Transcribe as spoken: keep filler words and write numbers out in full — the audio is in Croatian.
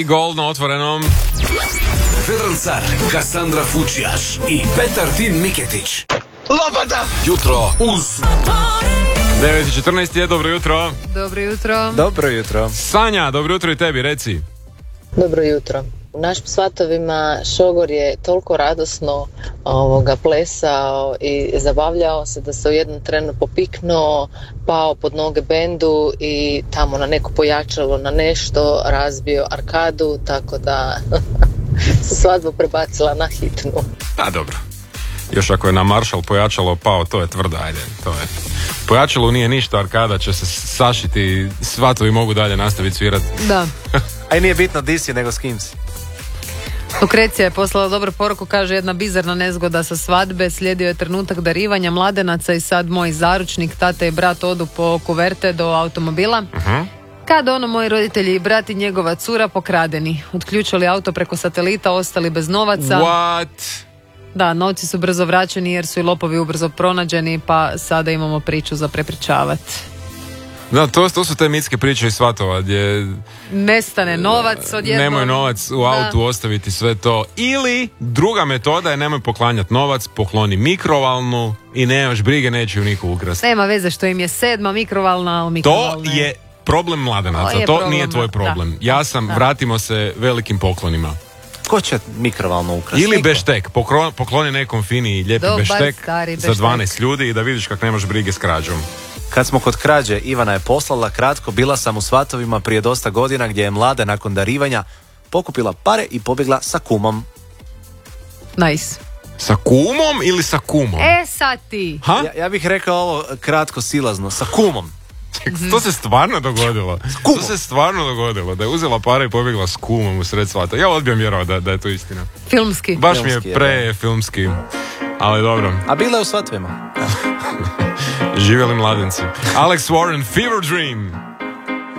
Gol na otvorenom. Vedran Car, Kassandra Fučijaš i Petar Tin Miketić. Lopata! Jutro uz devet i četrnaest je, dobro jutro. Dobro jutro. Dobro jutro. Sanja, dobro jutro i tebi, reci. Dobro jutro. U našim svatovima šogor je toliko radosno ovoga, plesao i zabavljao se da se u jednom trenu popiknuo, pao pod noge bendu i tamo na neko pojačalo na nešto, razbio arkadu, tako da se svadba prebacila na hitnu. A dobro. Još ako je na Marshall pojačalo pao, to je tvrdo, ajde, to je. Pojačalo nije ništa, arkada će se sašiti, svatovi mogu dalje nastaviti svirati. Da. Aj nije bitno di si, nego s kim si. Lukrecija je poslala dobru poruku, kaže jedna bizarna nezgoda sa svadbe, slijedio je trenutak darivanja mladenaca i sad moj zaručnik, tata i brat odu po kuverte do automobila. Uh-huh. Kada ono moji roditelji i brat i njegova cura pokradeni, otključili auto preko satelita, ostali bez novaca. What? Da, novci su brzo vraćeni jer su i lopovi ubrzo pronađeni, pa sada imamo priču za prepričavati. Da, to, to su te mitske priče iz svatova gdje nestane novac odjednom. Nemoj novac u autu, da. Ostaviti sve to. Ili druga metoda je nemoj poklanjati novac, pokloni mikrovalnu i nemaš brige, neće ju niko ukrasti. Nema veze što im je sedma mikrovalna, ali mikrovalne. To je problem mladenaca, to, to problem, nije tvoj problem. Da. Ja sam, da. Vratimo se velikim poklonima. Ko će mikrovalno ukrasti? Ili beštek, Pokro, pokloni nekom fini i lijepi Dobar, beštek stari za dvanaest ljudi i da vidiš kako nemaš brige s krađom. Kad smo kod krađe, Ivana je poslala kratko, bila sam u svatovima prije dosta godina gdje je mlada nakon darivanja pokupila pare i pobjegla sa kumom. Nice. Sa kumom ili sa kumom? E, sad ti. Ha? Ja, ja bih rekao ovo kratko, silazno, sa kumom. To se stvarno dogodilo. To se stvarno dogodilo, da je uzela pare i pobjegla s kumom u sred svata. Ja odbijam vjerovati da, da je to istina. Filmski. Baš filmski, mi je pre filmski. Ali dobro. A bila je u svatovima. Živjeli mladenci. Alex Warren, Fever Dream.